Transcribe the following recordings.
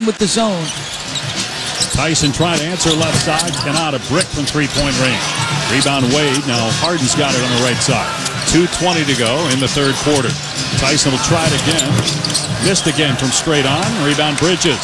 with the zone. Tyson trying to answer left side. Cannot. A brick from three-point range. Rebound Wade. Now Harden's got it on the right side. 2:20 to go in the third quarter. Tyson will try it again. Missed again from straight on. Rebound Bridges.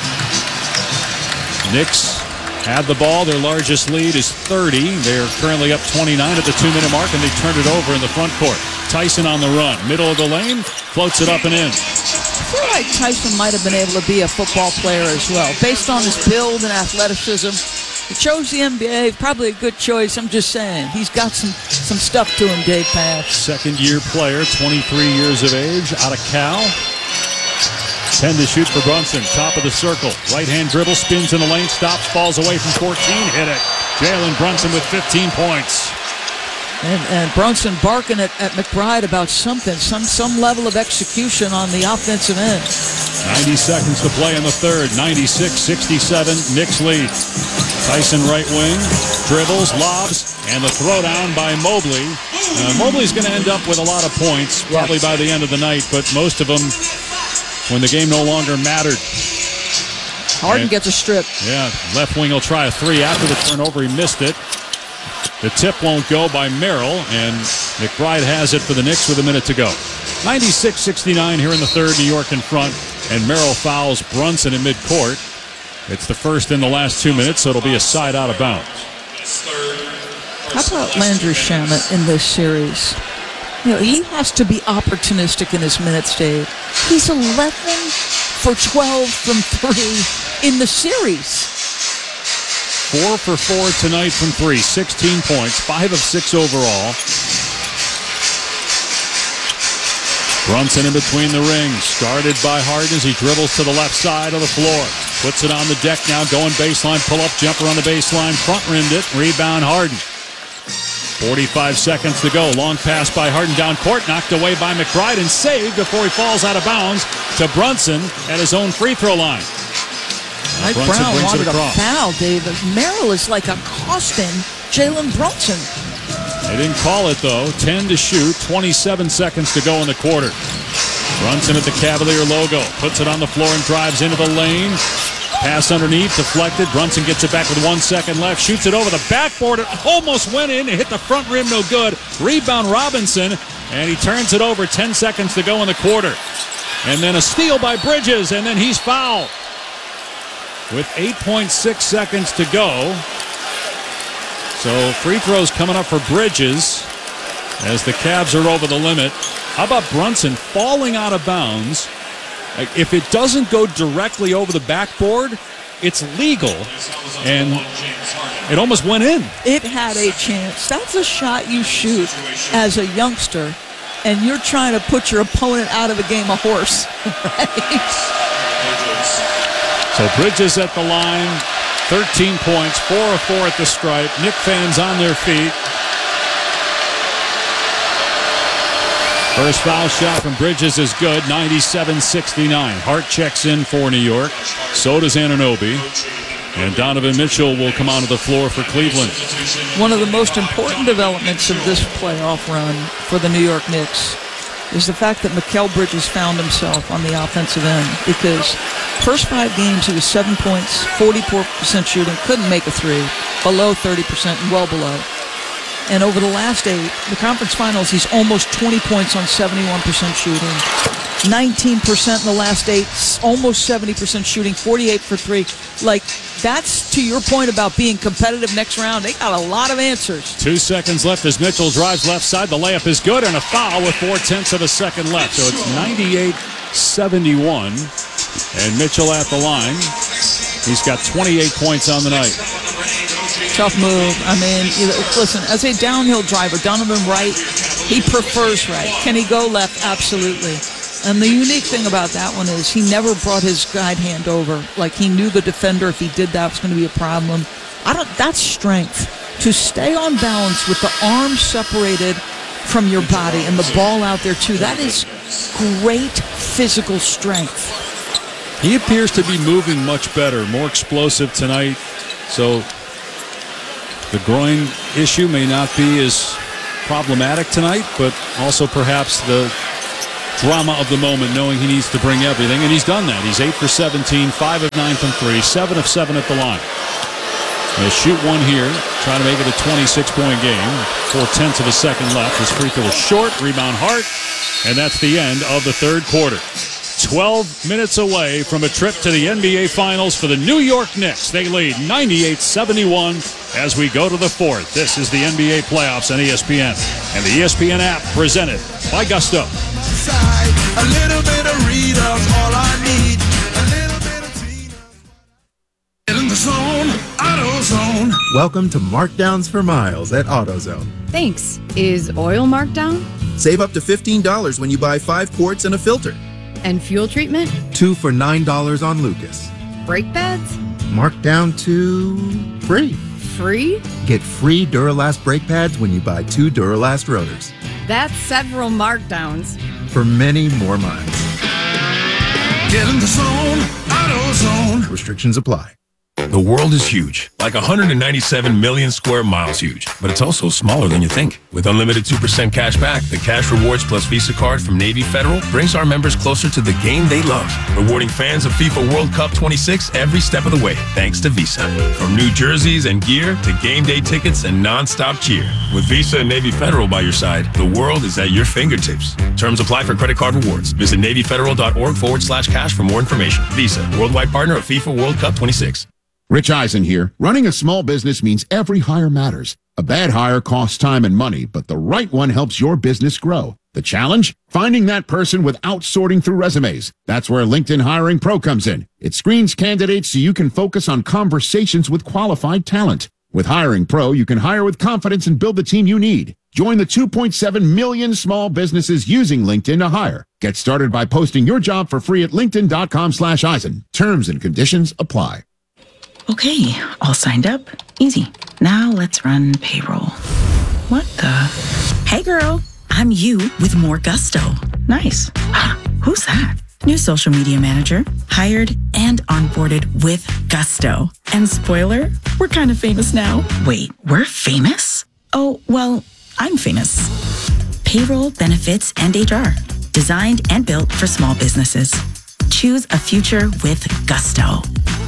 Knicks have the ball. Their largest lead is 30. They're currently up 29 at the 2-minute mark, and they turned it over in the front court. Tyson on the run. Middle of the lane. Floats it up and in. I feel like Tyson might have been able to be a football player as well. Based on his build and athleticism, he chose the NBA. Probably a good choice. I'm just saying. He's got some stuff to him, Dave Pasch. Second-year player, 23 years of age, out of Cal. 10 to shoot for Brunson. Top of the circle. Right-hand dribble, spins in the lane, stops, falls away from 14. Hit it. Jalen Brunson with 15 points. And Brunson barking at McBride about something, some level of execution on the offensive end. 90 seconds to play in the third. 96-67, Knicks lead. Tyson right wing, dribbles, lobs, and the throwdown by Mobley. Mobley's going to end up with a lot of points, probably by the end of the night, but most of them when the game no longer mattered. Harden gets a strip. Yeah, left wing will try a three after the turnover. He missed it. The tip won't go by Merrill, and McBride has it for the Knicks with a minute to go. 96-69 here in the third, New York in front, and Merrill fouls Brunson in midcourt. It's the first in the last 2 minutes, so it'll be a side out of bounds. How about Landry Shamet in this series? You know, he has to be opportunistic in his minutes, Dave. He's 11 for 12 from 3 in the series. 4 for 4 tonight from 3. 16 points, 5 of 6 overall. Brunson in between the rings, guarded by Harden as he dribbles to the left side of the floor. Puts it on the deck now, going baseline, pull-up jumper on the baseline, front-rimmed it, rebound Harden. 45 seconds to go. Long pass by Harden down court, knocked away by McBride and saved before he falls out of bounds to Brunson at his own free throw line. Mike Brown wanted a foul, David. Merrill is like accosting Jalen Brunson. They didn't call it, though. 10 to shoot, 27 seconds to go in the quarter. Brunson at the Cavalier logo, puts it on the floor and drives into the lane. Pass underneath, deflected. Brunson gets it back with 1 second left. Shoots it over the backboard. It almost went in. It hit the front rim, no good. Rebound Robinson, and he turns it over. 10 seconds to go in the quarter. And then a steal by Bridges, and then he's fouled. With 8.6 seconds to go. So free throws coming up for Bridges as the Cavs are over the limit. How about Brunson falling out of bounds? If it doesn't go directly over the backboard, it's legal, and it almost went in. It had a chance. That's a shot you shoot as a youngster, and you're trying to put your opponent out of the game of horse. Right? So Bridges at the line, 13 points, 4 of 4 at the stripe. Knick fans on their feet. First foul shot from Bridges is good, 97-69. Hart checks in for New York. So does Anunoby. And Donovan Mitchell will come onto the floor for Cleveland. One of the most important developments of this playoff run for the New York Knicks is the fact that Mikal Bridges found himself on the offensive end, because first 5 games he was 7 points, 44% shooting, couldn't make a three, below 30% and well below. And over the last 8, the conference finals, he's almost 20 points on 71% shooting. 19% in the last 8, almost 70% shooting, 48 for 3. Like, that's to your point about being competitive next round. They got a lot of answers. 2 seconds left as Mitchell drives left side. The layup is good, and a foul with 4/10 of a second left. So it's 98-71. And Mitchell at the line. He's got 28 points on the night. Tough move. I mean, listen, as a downhill driver, Donovan Wright, he prefers right. Can he go left? Absolutely. And the unique thing about that one is he never brought his guide hand over. Like, he knew the defender, if he did that, was going to be a problem. That's strength. To stay on balance with the arms separated from your body and the ball out there, too, that is great physical strength. He appears to be moving much better, more explosive tonight. So the groin issue may not be as problematic tonight, but also perhaps the drama of the moment, knowing he needs to bring everything, and he's done that. He's 8 for 17, 5 of 9 from 3, 7 of 7 at the line. They shoot one here, try to make it a 26-point game. 0.4 of a second left. His free throw is short, rebound Hart, and that's the end of the third quarter. 12 minutes away from a trip to the NBA Finals for the New York Knicks. They lead 98-71 as we go to the fourth. This is the NBA playoffs on ESPN and the ESPN app presented by Gusto. A little bit of Rita's all I need. A little bit of Tina. Get in the zone, AutoZone. Welcome to Markdowns for Miles at AutoZone. Thanks. Is oil marked down? Save up to $15 when you buy 5 quarts and a filter. And fuel treatment? 2 for $9 on Lucas. Brake pads? Marked down to free. Free? Get free Duralast brake pads when you buy 2 Duralast rotors. That's several markdowns. For many more miles. Get in the zone, AutoZone. Restrictions apply. The world is huge, like 197 million square miles huge, but it's also smaller than you think. With unlimited 2% cash back, the Cash Rewards Plus Visa card from Navy Federal brings our members closer to the game they love, rewarding fans of FIFA World Cup 26 every step of the way, thanks to Visa. From new jerseys and gear to game day tickets and non-stop cheer. With Visa and Navy Federal by your side, the world is at your fingertips. Terms apply for credit card rewards. Visit NavyFederal.org/cash for more information. Visa, worldwide partner of FIFA World Cup 26. Rich Eisen here. Running a small business means every hire matters. A bad hire costs time and money, but the right one helps your business grow. The challenge? Finding that person without sorting through resumes. That's where LinkedIn Hiring Pro comes in. It screens candidates so you can focus on conversations with qualified talent. With Hiring Pro, you can hire with confidence and build the team you need. Join the 2.7 million small businesses using LinkedIn to hire. Get started by posting your job for free at linkedin.com/Eisen. Terms and conditions apply. Okay, all signed up. Easy. Now let's run payroll. What the? Hey girl, I'm you with more gusto. Nice. Who's that? New social media manager. Hired and onboarded with gusto. And spoiler, we're kind of famous now. Wait, we're famous? Oh, well, I'm famous. Payroll, benefits, and HR. Designed and built for small businesses. Choose a future with gusto.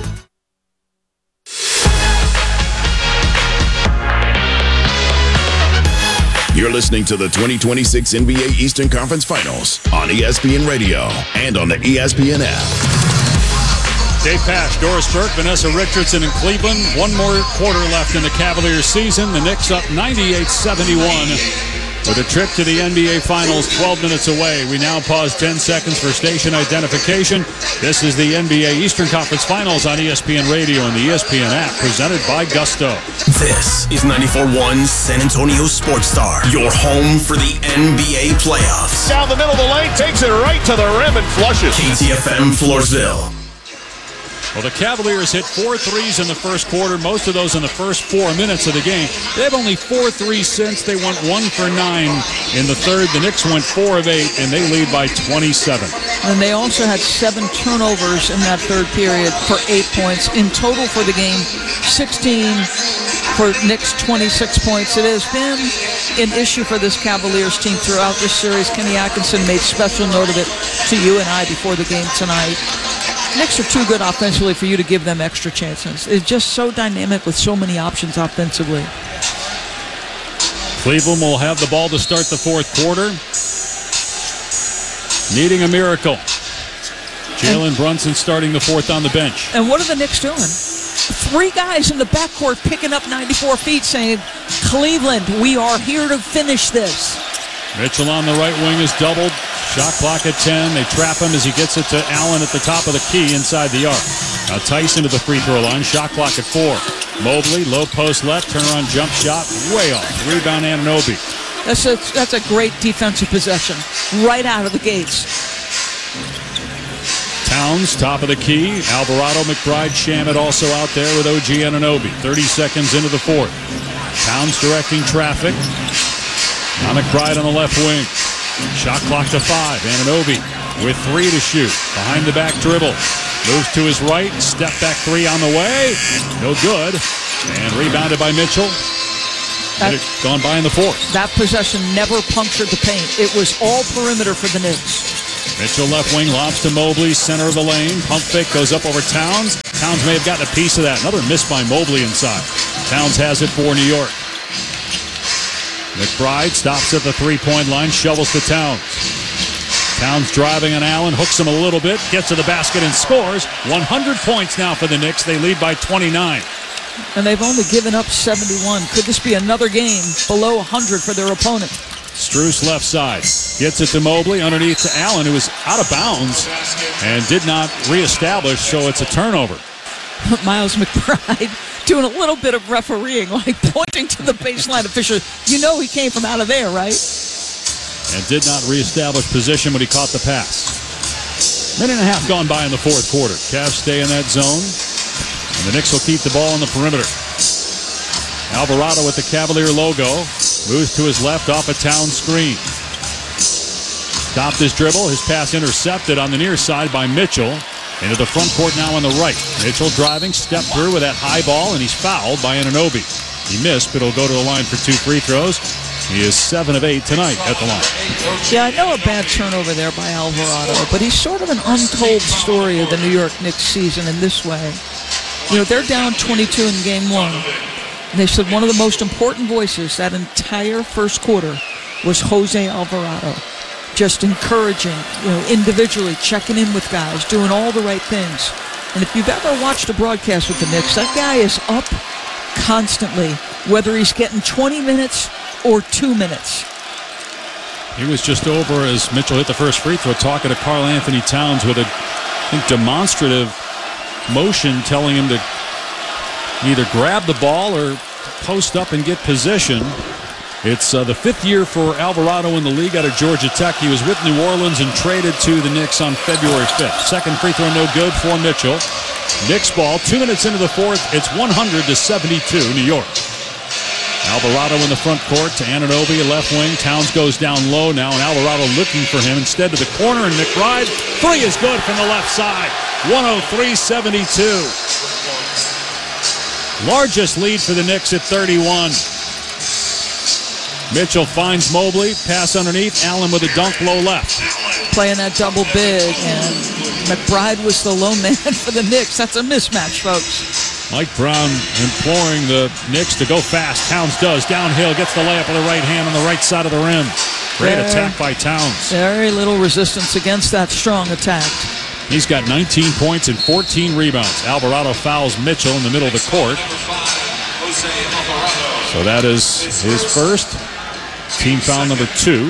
You're listening to the 2026 NBA Eastern Conference Finals on ESPN Radio and on the ESPN app. Dave Pasch, Doris Burke, Vanessa Richardson in Cleveland. One more quarter left in the Cavaliers season. The Knicks up 98-71 with a trip to the NBA Finals 12 minutes away. We now pause 10 seconds for station identification. This is the NBA Eastern Conference Finals on ESPN Radio and the ESPN app, presented by Gusto. This is 94.1 San Antonio Sports Star, your home for the NBA playoffs. Down the middle of the lane, takes it right to the rim and flushes. KTFM Floresville. Well, the Cavaliers hit 4 threes in the first quarter, most of those in the first 4 minutes of the game. They have only 4 threes since. They went 1 for 9 in the third. The Knicks went 4 of 8, and they lead by 27. And they also had 7 turnovers in that third period for 8 points. In total for the game, 16 for Knicks, 26 points. It has been an issue for this Cavaliers team throughout this series. Kenny Atkinson made special note of it to you and I before the game tonight. Knicks are too good offensively for you to give them extra chances. It's just so dynamic with so many options offensively. Cleveland will have the ball to start the fourth quarter. Needing a miracle. Jalen Brunson starting the fourth on the bench. And what are the Knicks doing? 3 guys in the backcourt picking up 94 feet saying, Cleveland, we are here to finish this. Mitchell on the right wing is doubled. Shot clock at 10. They trap him as he gets it to Allen at the top of the key inside the arc. Now Tyson to the free throw line. Shot clock at 4. Mobley, low post left, turnaround jump shot, way off. Rebound Anunoby. That's a great defensive possession right out of the gates. Towns, top of the key. Alvarado, McBride, Shamet also out there with OG Anunoby. 30 seconds into the fourth. Towns directing traffic. Now McBride on the left wing. Shot clock to 5. Anunoby with 3 to shoot. Behind the back dribble. Moves to his right. Step back 3 on the way. No good. And rebounded by Mitchell. And it's gone by in the fourth. That possession never punctured the paint. It was all perimeter for the Knicks. Mitchell left wing, lobs to Mobley, center of the lane. Pump fake goes up over Towns. Towns may have gotten a piece of that. Another miss by Mobley inside. Towns has it for New York. McBride stops at the three-point line, shovels to Towns. Towns driving on Allen, hooks him a little bit, gets to the basket and scores. 100 points now for the Knicks. They lead by 29. And they've only given up 71. Could this be another game below 100 for their opponent? Struce left side. Gets it to Mobley, underneath to Allen, who was out of bounds and did not reestablish, so it's a turnover. Miles McBride doing a little bit of refereeing, like pointing to the baseline official. You know he came from out of there, right? And did not reestablish position when he caught the pass. Minute and a half gone by in the fourth quarter. Cavs stay in that zone, and the Knicks will keep the ball on the perimeter. Alvarado with the Cavalier logo. Moves to his left off a Towns screen. Stopped his dribble. His pass intercepted on the near side by Mitchell. Into the front court now on the right. Mitchell driving, step through with that high ball, and he's fouled by Anunoby. He missed, but he'll go to the line for 2 free throws. He is 7 of 8 tonight at the line. Yeah, I know a bad turnover there by Alvarado, but he's sort of an untold story of the New York Knicks season in this way. You know, they're down 22 in game 1. And they said one of the most important voices that entire first quarter was Jose Alvarado. Just encouraging, individually checking in with guys, doing all the right things. And if you've ever watched a broadcast with the Knicks, that guy is up constantly, whether he's getting 20 minutes or 2 minutes. He was just over as Mitchell hit the first free throw, talking to Karl Anthony Towns with a demonstrative motion telling him to either grab the ball or post up and get position. It's the 5th year for Alvarado in the league out of Georgia Tech. He was with New Orleans and traded to the Knicks on February 5th. Second free throw no good for Mitchell. Knicks ball, 2 minutes into the fourth. It's 100-72 New York. Alvarado in the front court to Anunoby, left wing. Towns goes down low now, and Alvarado looking for him instead to the corner, and McBride. Three is good from the left side. 103-72. Largest lead for the Knicks at 31. Mitchell finds Mobley, pass underneath, Allen with a dunk low left. Playing that double big, and McBride was the lone man for the Knicks. That's a mismatch, folks. Mike Brown imploring the Knicks to go fast. Towns does. Downhill, gets the layup with the right hand on the right side of the rim. Great attack by Towns. Very little resistance against that strong attack. He's got 19 points and 14 rebounds. Alvarado fouls Mitchell in the middle of the court. So that is his first. Team foul number 2.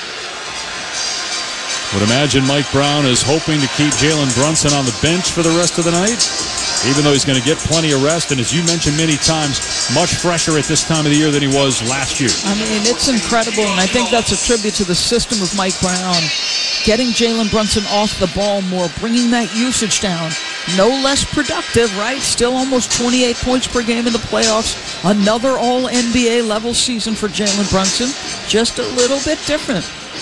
Would imagine Mike Brown is hoping to keep Jalen Brunson on the bench for the rest of the night, even though he's going to get plenty of rest. And as you mentioned many times, much fresher at this time of the year than he was last year. I mean, it's incredible, and I think that's a tribute to the system of Mike Brown. Getting Jalen Brunson off the ball more, bringing that usage down. No less productive, right? Still almost 28 points per game in the playoffs. Another all-NBA level season for Jalen Brunson. Just a little bit different.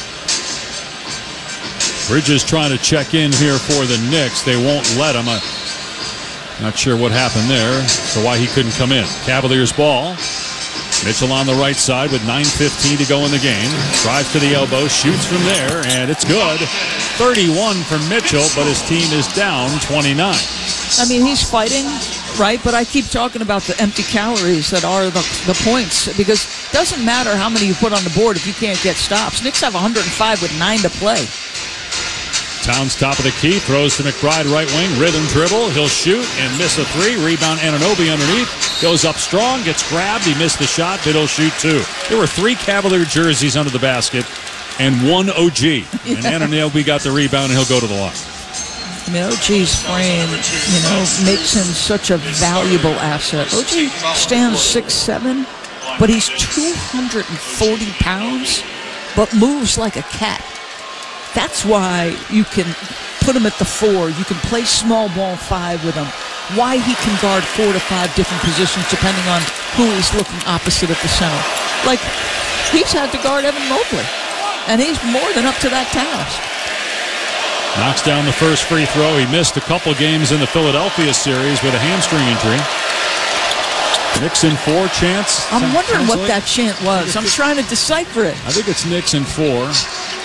Bridges trying to check in here for the Knicks. They won't let him. Not sure what happened there, so why he couldn't come in. Cavaliers ball. Mitchell on the right side with 9:15 to go in the game. Drives to the elbow, shoots from there, and it's good. 31 for Mitchell, but his team is down 29. I mean, he's fighting, right? But I keep talking about the empty calories that are the points, because it doesn't matter how many you put on the board if you can't get stops. Knicks have 105 with 9 to play. Towns top of the key, throws to McBride right wing, rhythm dribble, he'll shoot and miss a 3, rebound Anunoby underneath, goes up strong, gets grabbed, he missed the shot, but he'll shoot 2. There were 3 Cavalier jerseys under the basket and 1 OG, and Anunoby got the rebound and he'll go to the line. I mean, OG's frame, makes him such a valuable asset. OG stands 6'7", but he's 240 pounds, but moves like a cat. That's why you can put him at the 4. You can play small ball 5 with him. Why he can guard 4 to 5 different positions depending on who he's looking opposite at the center. Like, he's had to guard Evan Mobley, and he's more than up to that task. Knocks down the first free throw. He missed a couple games in the Philadelphia series with a hamstring injury. Knicks in 4 chants. I'm wondering what that chant was. I'm trying to decipher it. I think it's Knicks in 4.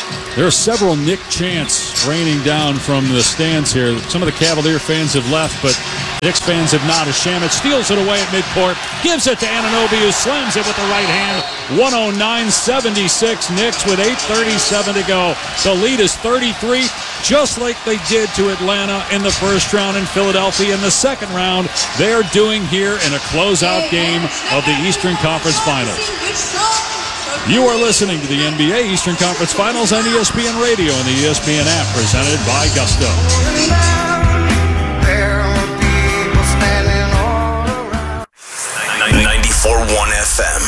There are several Nick chants raining down from the stands here. Some of the Cavalier fans have left, but Knicks fans have not. As Shamet steals it away at midcourt, gives it to Anunoby, who slams it with the right hand. 109-76. Knicks with 8:37 to go. The lead is 33, just like they did to Atlanta in the first round and Philadelphia in the second round. They're doing here in a closeout game of the Eastern Conference Finals. You are listening to the NBA Eastern Conference Finals on ESPN Radio and the ESPN app, presented by Gusto. 94.1 FM.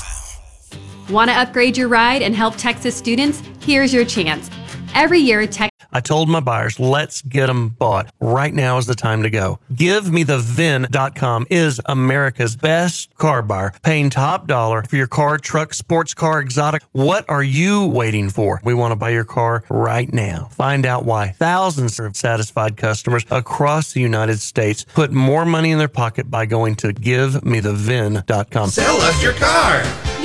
Want to upgrade your ride and help Texas students? Here's your chance. Every year, I told my buyers, let's get them bought. Right now is the time to go. GiveMeTheVin.com is America's best car buyer, paying top dollar for your car, truck, sports car, exotic. What are you waiting for? We want to buy your car right now. Find out why thousands of satisfied customers across the United States put more money in their pocket by going to GiveMeTheVin.com. Sell us your car.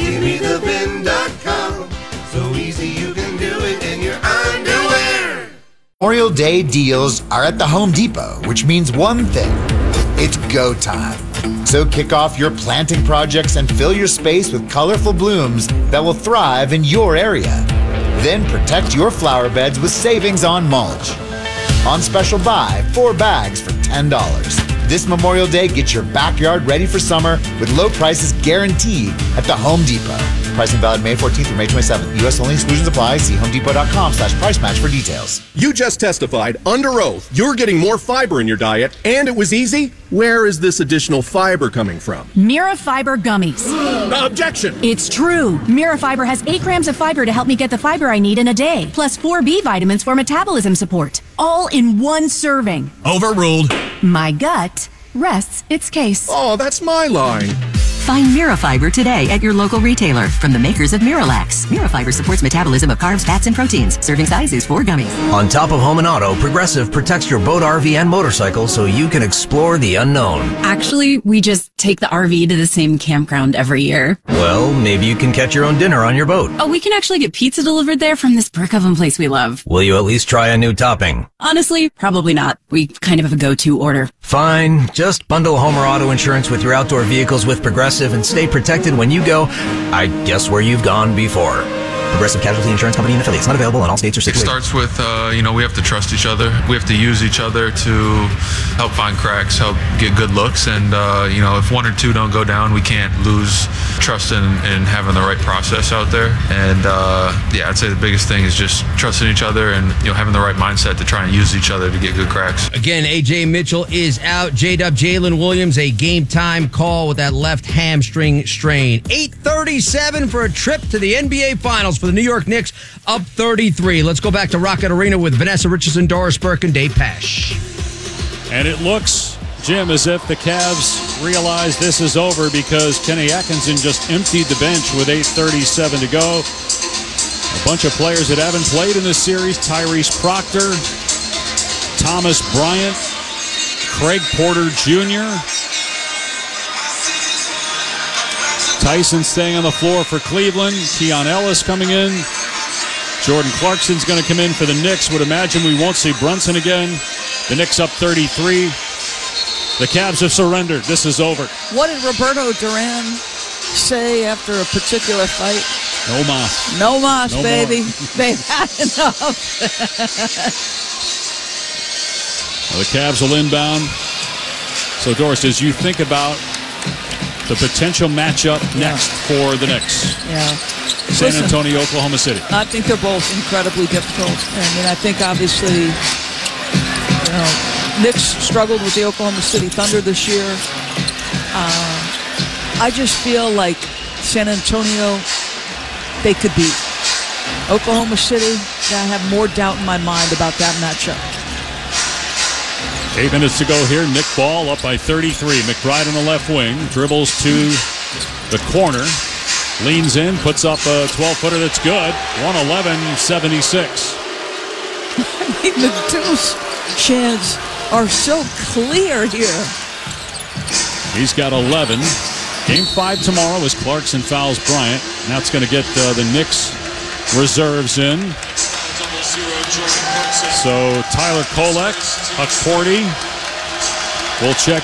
GiveMeTheVin.com. So easy you can do it in your underwear. Memorial Day deals are at the Home Depot, which means one thing. It's go time. So kick off your planting projects and fill your space with colorful blooms that will thrive in your area. Then protect your flower beds with savings on mulch. On special buy, 4 bags for $10. This Memorial Day, get your backyard ready for summer with low prices guaranteed at the Home Depot. Pricing valid May 14th through May 27th. U.S. only. Exclusions apply. See homedepot.com/price match for details. You just testified under oath you're getting more fiber in your diet, and it was easy. Where is this additional fiber coming from? Mirafiber gummies. Objection! It's true. Mirafiber has 8 grams of fiber to help me get the fiber I need in a day, plus 4 B vitamins for metabolism support. All in one serving. Overruled. My gut rests its case. Oh, that's my line. Find Mirafiber today at your local retailer from the makers of Miralax. Mirafiber supports metabolism of carbs, fats, and proteins. Serving size is 4 gummies. On top of home and auto, Progressive protects your boat, RV, and motorcycle so you can explore the unknown. Actually, we just take the RV to the same campground every year. Well, maybe you can catch your own dinner on your boat. Oh, we can actually get pizza delivered there from this brick oven place we love. Will you at least try a new topping? Honestly, probably not. We kind of have a go-to order. Fine. Just bundle home or auto insurance with your outdoor vehicles with Progressive and stay protected when you go, I guess, where you've gone before. Progressive Casualty Insurance Company and affiliates. Not available in all states or It starts with, we have to trust each other. We have to use each other to help find cracks, help get good looks. And, if 1 or 2 don't go down, we can't lose trust in having the right process out there. And, I'd say the biggest thing is just trusting each other and, having the right mindset to try and use each other to get good cracks. Again, A.J. Mitchell is out. J-Dub Jalen Williams, a game-time call with that left hamstring strain. 8:37 for a trip to the NBA Finals for the New York Knicks, up 33. Let's go back to Rocket Arena with Vanessa Richardson, Doris Burke, and Dave Pasch. And it looks, Jim, as if the Cavs realize this is over because Kenny Atkinson just emptied the bench with 8:37 to go. A bunch of players that haven't played in this series: Tyrese Proctor, Thomas Bryant, Craig Porter Jr., Tyson staying on the floor for Cleveland. Keon Ellis coming in. Jordan Clarkson's going to come in for the Knicks. Would imagine we won't see Brunson again. The Knicks up 33. The Cavs have surrendered. This is over. What did Roberto Duran say after a particular fight? No mas. No mas, No baby. more. They've had enough. Well, the Cavs will inbound. So, Doris, as you think about the potential matchup next for the Knicks. Yeah. San Antonio, Oklahoma City. I think they're both incredibly difficult. I mean, I think obviously, Knicks struggled with the Oklahoma City Thunder this year. I just feel like San Antonio, they could beat. Oklahoma City, I have more doubt in my mind about that matchup. 8 minutes to go here. Nick Ball up by 33. McBride on the left wing. Dribbles to the corner. Leans in. Puts up a 12-footer that's good. 111-76. I mean, the deuce chants are so clear here. He's got 11. Game 5 tomorrow as Clarkson fouls Bryant. And that's going to get the Knicks reserves in. So Tyler Kolek, Huck Porty will check